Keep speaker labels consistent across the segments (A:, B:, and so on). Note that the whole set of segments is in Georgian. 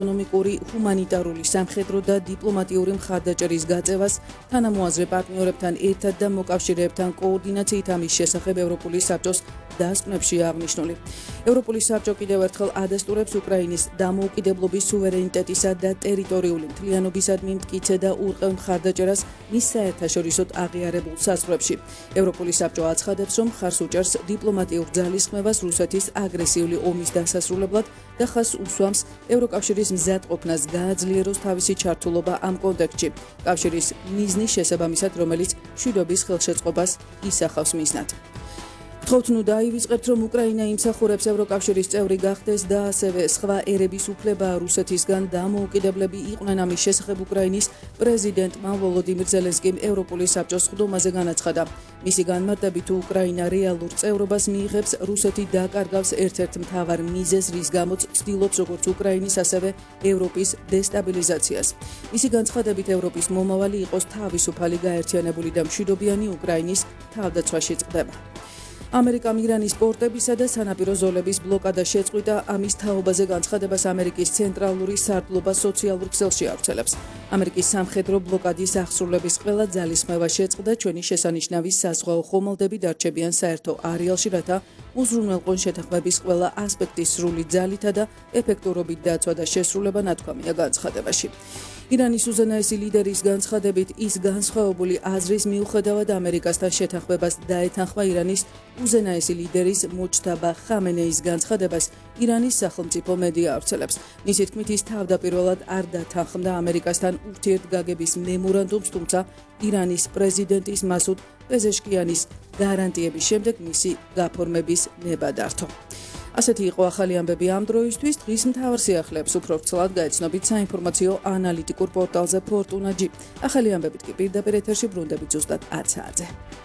A: ეკონომიკური, ჰუმანიტარული, სამხედრო და დიპლომატიური მხარდაჭერის გაწევას, თანამოაზრე პარტნიორებთან ერთად და მოკავშირეებთან კოორდინაციით ამის შესახებ ევროპული საბჭოს დასკვნებში აღნიშნული. ევროპული საბჭო კიდევ ერთხელ ადასტურებს უკრაინის დამოუკიდებლობის, სუვერენიტეტისა და ტერიტორიული მთლიანობისადმი მტკიცე და ურყევ მხარდაჭერას მის საერთაშორისოდ აღიარებულ საზღვრებში. ევროპული საბჭო აცხადებს, რომ მხარს უჭერს დიპლომატიურ ძალისხმევას რუსეთის აგრესიული ომის დასასრულებლად და ხაზს უსვამს ევროკავშირის მზადყოფნას გააძლიეროს თავისი ჩართულობა ამ კონტექსტში, კავშირის მიზნის შესაბამისად, რომელიც მშვიდობის ხელშეწყობას ისახავს მიზნად. ვთხოვთ ნუ დაივიწყებთ, რომ უკრაინა იმსახურებს ევროკავშირის წევრი გახდეს და ასევე სხვა ერების უფლება რუსეთისგან დამოუკიდებლები იყვნენ ამის შესახებ უკრაინის პრეზიდენტმა ვოლოდიმირ ზელენსკიმ ევროპული საბჭოს სხდომაზე განაცხადა. მისი განმარტებით, უკრაინა რეალურ წევრობას მიიღებს, რუსეთი დაკარგავს ერთ-ერთ მთავარ მიზეზს, რის გამოც ცდილობს როგორც უკრაინის, ასევე ევროპის დესტაბილიზაციას. მისი განცხადებით, ევროპის მომავალი იყოს თავისუფალი, გაერთიანებული და მშვიდობიანი უკრაინის თავდაცვაში წყდება. ამერიკამ ირანის პორტებისა და სანაპირო ზოლების ბლოკადა შეწყვიტა, ამის თაობაზე განცხადებას ამერიკის ცენტრალური სარდლობა სოციალურ ქსელში ავრცელებს. ამერიკის სამხედრო ბლოკადის აღსრულების ყველა ძალისხმევა შეწყდა, ჩვენი შესანიშნავი საზღვაო ხომალდები დარჩებიან საერთო არეალში, რათა უზრუნველყონ შეთანხმების ყველა ასპექტის სრული ძალითა და ეფექტურობით დაცვა და შესრულება ნათქვამია განცხადებაში. ირანის უზენაესი ლიდერის განცხადებით, ის განსხვავებული აზრის მიუხედავად ამერიკასთან შეთანხმებას დაეთანხმა ირანის უზენაესი ლიდერის მოჯთაბა ხამენეის განცხადებას ირანის სახელმწიფო მედია ავრცელებს. მისი თქმით, ის თავდაპირველად არ დათანხმდა ამერიკასთან ურთიერთგაგების მემორანდუმს, თუმცა ირანის პრეზიდენტის მასუდ პეზეშკიანის გარანტიების შემდეგ მისი გაფორმების ნება დართო. ასეთი იყო ახალი ამბები ამ დროისთვის. დღის მთავარ სიახლეებს უფრო ვრცლად გაეცნობით საინფორმაციო ანალიტიკურ პორტალზე Fortuna.G. ახალი ამბებით კი პირდაპირ ეთერში ბრუნდებით ზუსტად 10 საათზე.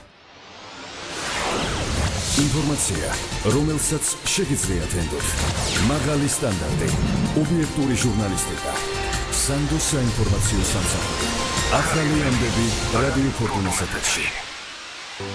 B: ინფორმაცია, რომელსაც შეგიძლიათ ენდოთ. მაღალი სტანდარტი, ობიექტური ჟურნალისტიკა, სანდო საინფორმაციო სამსახური. ახალი ამბები რადიო Fortuna-ს ეთერში.